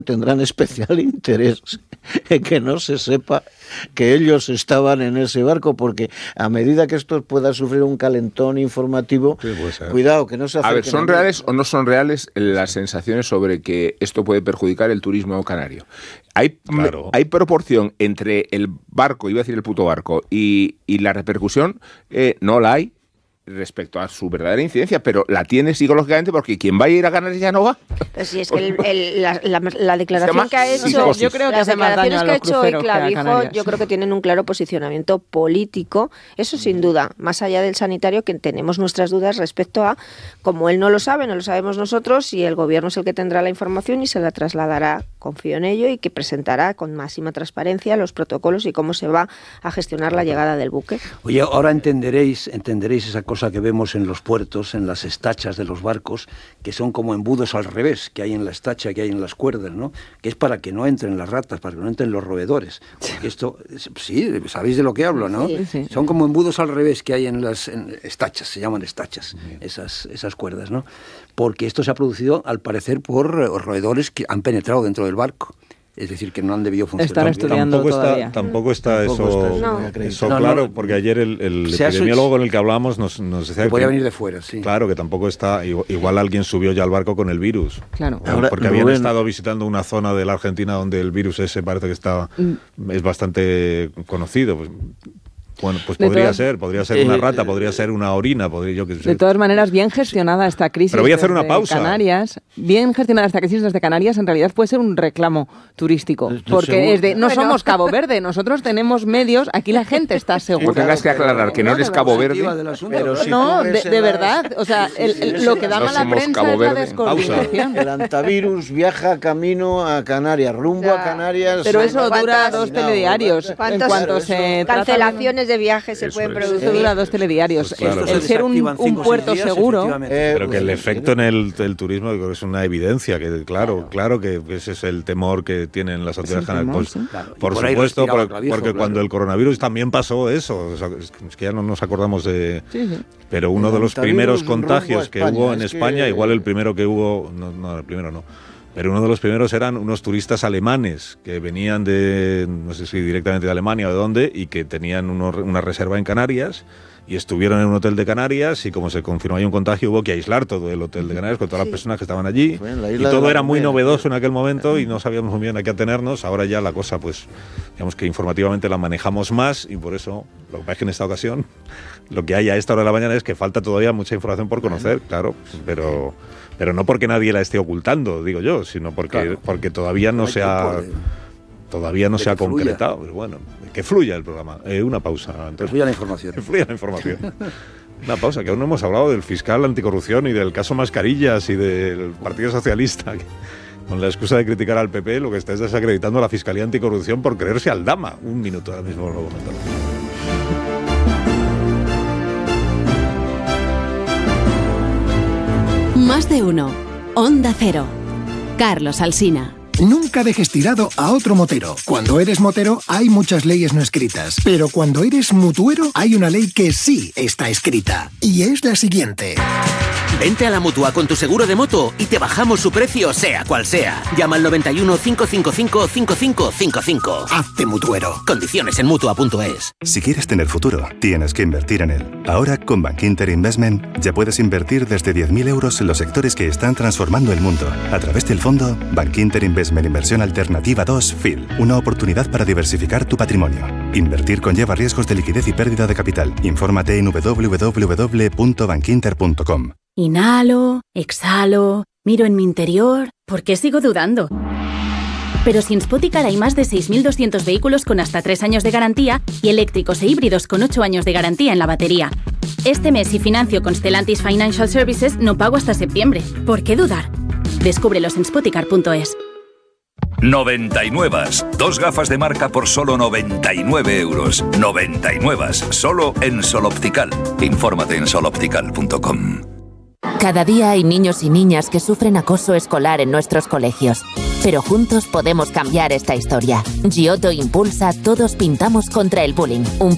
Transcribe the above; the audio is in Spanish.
tendrán especial interés en que no se sepa que ellos estaban en ese barco, porque a medida que esto pueda sufrir un calentón informativo, cuidado, que no se acerquen. A ver, ¿son reales o no son reales las sensaciones sobre que esto puede perjudicar el turismo canario? Hay proporción entre el barco, iba a decir el puto barco, y la repercusión, no la hay respecto a su verdadera incidencia, pero la tiene psicológicamente, porque quien vaya a ir a Canarias ya no va. Pues sí, es que la declaración que ha hecho, yo creo que las declaraciones que ha hecho hoy Clavijo, yo creo que tienen un claro posicionamiento político, eso sin duda, más allá del sanitario, que tenemos nuestras dudas respecto a, como él no lo sabe, no lo sabemos nosotros, y el gobierno es el que tendrá la información y se la trasladará, confío en ello, y que presentará con máxima transparencia los protocolos y cómo se va a gestionar la llegada del buque. Oye, ahora entenderéis esa cosa que vemos en los puertos, en las estachas de los barcos, que son como embudos al revés, que hay en la estacha, que hay en las cuerdas, ¿no? Que es para que no entren las ratas, para que no entren los roedores. Porque esto, sí, sabéis de lo que hablo, ¿no? Sí. Son como embudos al revés que hay en las estachas, se llaman estachas, esas cuerdas, ¿no? Porque esto se ha producido, al parecer, por roedores que han penetrado dentro del barco. Es decir, que no han debido funcionar. Están estudiando todavía. Tampoco está eso claro, porque ayer el epidemiólogo con el que hablábamos nos decía que podía venir de fuera, sí. Claro, que tampoco está. Igual alguien subió ya al barco con el virus. Claro. Porque habían estado visitando una zona de la Argentina donde el virus ese parece que es bastante conocido. Bueno, pues podría ser una rata, podría ser una orina, yo qué sé. De todas maneras, bien gestionada esta crisis. Pero voy a hacer una pausa. Bien gestionada esta crisis desde Canarias, en realidad puede ser un reclamo turístico. Porque no somos Cabo Verde, nosotros tenemos medios, aquí la gente está segura. Porque tengas que aclarar que no eres Cabo Verde. Pero si no, de verdad, o sea, lo que da mala prensa es la descoordinación. El antivirus viaja camino a Canarias, rumbo a Canarias. Pero eso dura 2 telediarios. En cuanto se cancelaciones de viajes se pueden producir. Eso dura 2 telediarios. El ser un puerto seguro. Pero que el efecto en el turismo, creo que es una evidencia, que claro que ese es el temor que tienen las autoridades canarias. Por supuesto, porque cuando el coronavirus también pasó eso. O sea, es que ya no nos acordamos de... Pero uno de los primeros contagios que hubo en España, igual el primero que hubo... No, el primero no. Pero uno de los primeros eran unos turistas alemanes que venían no sé si directamente de Alemania o de dónde, y que tenían una reserva en Canarias y estuvieron en un hotel de Canarias, y como se confirmó hay un contagio, hubo que aislar todo el hotel de Canarias con todas las personas que estaban allí, y todo era muy novedoso en aquel momento y no sabíamos muy bien a qué atenernos. Ahora ya la cosa, pues, digamos que informativamente la manejamos más, y por eso, lo que pasa es que en esta ocasión, lo que hay a esta hora de la mañana es que falta todavía mucha información por conocer, claro, pero no porque nadie la esté ocultando, digo yo, sino porque todavía no se ha concretado. Pues bueno, que fluya el programa. Una pausa. Que fluya la información. Que fluya la información. Una pausa, que aún no hemos hablado del fiscal anticorrupción y del caso Mascarillas y del Partido Socialista, que, con la excusa de criticar al PP, lo que está es desacreditando a la Fiscalía Anticorrupción por creerse Aldama. Un minuto, ahora mismo lo comentamos. Más de uno. Onda Cero. Carlos Alsina. Nunca dejes tirado a otro motero. Cuando eres motero hay muchas leyes no escritas, pero cuando eres mutuero hay una ley que sí está escrita, y es la siguiente. Vente a la Mutua con tu seguro de moto y te bajamos su precio sea cual sea. Llama al 91 555 5555. Hazte mutuero. Condiciones en Mutua.es. Si quieres tener futuro, tienes que invertir en él. Ahora, con Bankinter Investment, ya puedes invertir desde 10.000 euros en los sectores que están transformando el mundo. A través del fondo Bankinter Investment Inversión Alternativa 2 FIL. Una oportunidad para diversificar tu patrimonio. Invertir conlleva riesgos de liquidez y pérdida de capital. Infórmate en www.bankinter.com. Inhalo, exhalo, miro en mi interior. ¿Por qué sigo dudando? Pero si en Spoticar hay más de 6.200 vehículos con hasta 3 años de garantía y eléctricos e híbridos con 8 años de garantía en la batería. Este mes, si financio con Stellantis Financial Services, no pago hasta septiembre. ¿Por qué dudar? Descúbrelos en Spoticar.es. 99. 2 gafas de marca por solo 99 euros. 99. Solo en Sol Optical. Infórmate en soloptical.com. Cada día hay niños y niñas que sufren acoso escolar en nuestros colegios. Pero juntos podemos cambiar esta historia. Giotto impulsa Todos Pintamos contra el Bullying, un